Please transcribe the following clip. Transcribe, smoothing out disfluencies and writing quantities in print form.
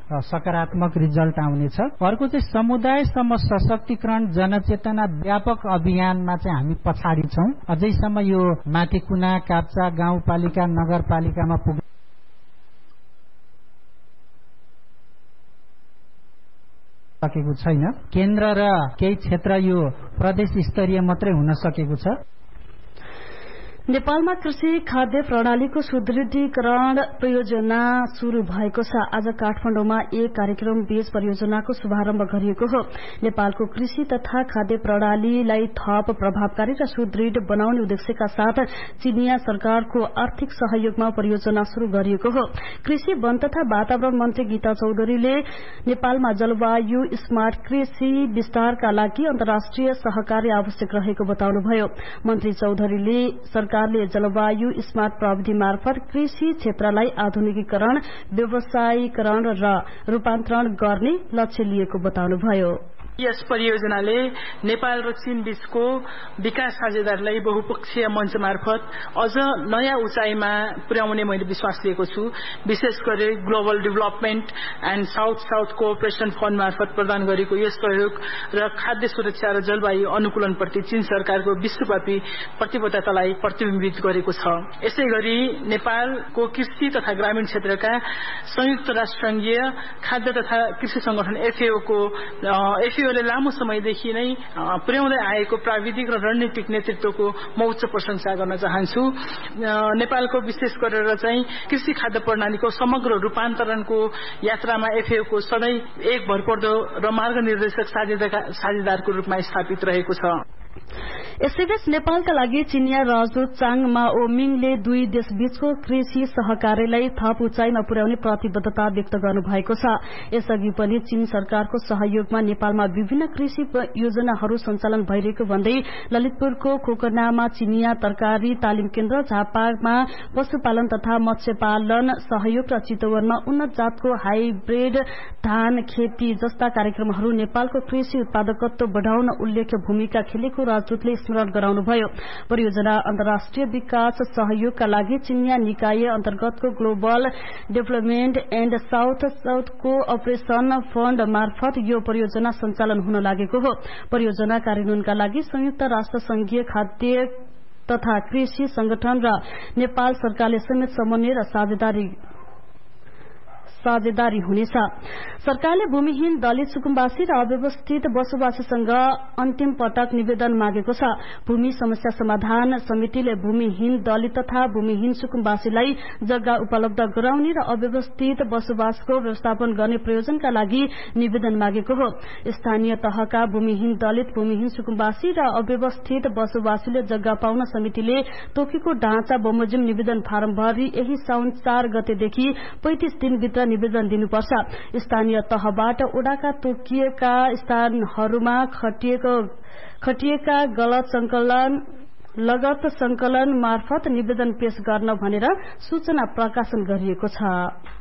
सकारात्मक रिजल्ट आउनेछ। अर्को चाहिँ समुदायसम्म सशक्तिकरण जनचेतना व्यापक अभियानमा चाहिँ हामी पछाडि छौं। अझैसम्म यो माथि कुना काप्चा गाउँपालिका नगरपालिकामा पुग्न सकेको छैन। केन्द्र र केही क्षेत्र यो प्रदेश स्तरीय मात्रै हुन सकेको छ। नेपालमा कृषि खाद्य प्रणालीको सुदृढीकरण परियोजना शुरू भएको छ। आज काठमाडौँमा एक कार्यक्रम बीज परियोजनाको शुभारम्भ गरिएको हो। नेपालको कृषि तथा खाद्य प्रणालीलाई थप प्रभावकारी र सुदृढ बनाउने उद्देश्यका साथ चीनिया सरकारको आर्थिक सहयोगमा परियोजना शुरू गरिएको हो। कृषि वन तथा वातावरण मन्त्री गीता चौधरीले नेपालमा जलवायु स्मार्ट कृषि विस्तारका लागि अन्तर्राष्ट्रिय सहकार्य आवश्यक रहेको बताउनुभयो। मन्त्री चौधरीले सरकारले जलवायु स्मार्ट प्रविधि मार्फत कृषि क्षेत्रलाई आधुनिकीकरण, व्यवसायीकरण र रूपान्तरण गर्ने लक्ष्य लिएको बताउनुभयो। यस परियोजनाले नेपाल र चीन बीचको विकास साझेदारीलाई बहुपक्षीय मञ्च मार्फत अझ नयाँ उचाइमा पुर्याउने मैले विश्वास लिएको छु। विशेष गरी global development and south south cooperation fund मार्फत प्रदान गरेको यस सहयोग र खाद्य सुरक्षा र जलवायु अनुकूलनप्रति चीन सरकारको विश्वव्यापी प्रतिबद्धतालाई प्रतिबिम्बित गरेको छ। यसै गरी नेपालको कृषि तथा ग्रामीण क्षेत्रका संयुक्त राष्ट्र संघीय खाद्य तथा कृषि संगठन एफएओ ले लामो समयदेखि नै पुर्याउँदै आएको प्राविधिक र रणनीतिक नेतृत्वको म उच्च प्रशंसा गर्न चाहन्छु। नेपालको विशेष गरेर चाहिँ कृषि खाद्य प्रणालीको समग्र रूपान्तरणको यात्रामा एफएओ को सधैँ एक भरपर्दो र मार्गनिर्देशक साझेदारको रूपमा स्थापित रहेको छ। यसैबीच नेपालका लागि चीनिया राजदूत चाङ माओमिङले दुई देशबीचको कृषि सहकार्यलाई थप उचाइमा पुर्याउने प्रतिबद्धता व्यक्त गर्नु भएको छ। यसअघि पनि चीन सरकारको सहयोगमा नेपालमा विभिन्न कृषि योजनाहरू सञ्चालन भइरहेको भन्दै ललितपुरको खोकनामा चिनिया तरकारी तालिम केन्द्र, झापामा पशुपालन तथा मत्स्यपालन सहयोग र चितवनमा उन्नत जातको हाइब्रिड धान खेती जस्ता कार्यक्रमहरू नेपालको कृषि उत्पादकत्व बढ़ाउन उल्लेख्य भूमिका खेलेको राजदूतले स्मरण गराउनुभयो। परियोजना अन्तर्राष्ट्रिय विकास सहयोगका लागि चिनिया निकाय अन्तर्गतको global development and south south cooperation fund मार्फत यो परियोजना सञ्चालन हुन लागेको हो। परियोजना कार्यान्वयनका लागि संयुक्त राष्ट्र संघीय खाद्य तथा कृषि संगठन र नेपाल सरकारले समेत समन्वय र साझेदारी हुनेछ। सरकारले भूमिहीन दलित सुकुम्बासी र अव्यवस्थित बसोबासीसँग अन्तिम पटक निवेदन मागेको छ। भूमि समस्या समाधान समितिले भूमिहीन दलित तथा भूमिहीन सुकुम्बासीलाई जग्गा उपलब्ध गराउने र अव्यवस्थित बसोबासको व्यवस्थापन गर्ने प्रयोजनका लागि निवेदन मागेको हो। स्थानीय तहका भूमिहीन दलित, भूमिहीन सुकुम्बासी र अव्यवस्थित बसोबासीले जग्गा पाउन समितिले तोकेको ढाँचा बमोजिम निवेदन फारम भरी यही साउन 4 गतेदेखि 35 दिनभित्र निवेदन दिनुपर्छ। स्थानीय तहबाट ओडाका तोकिएका स्थानहरूमा खटिएका लगत संकलन मार्फत निवेदन पेश गर्न भनेर सूचना प्रकाशन गरिएको छ।